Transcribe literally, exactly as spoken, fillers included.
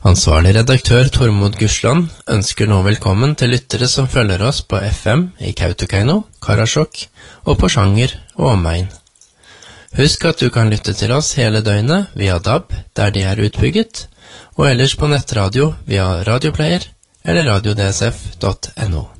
Ansvarlig redaktør Tormod Gursland ønsker nå velkommen til lyttere som følger oss på F M i Kautokeino, Karasjok og på Sjanger og omegn. Husk at du kan lytte til oss hele døgnet via D A B, der de er utbygget, og ellers på nettradio via radioplayer eller radio d s f punktum no.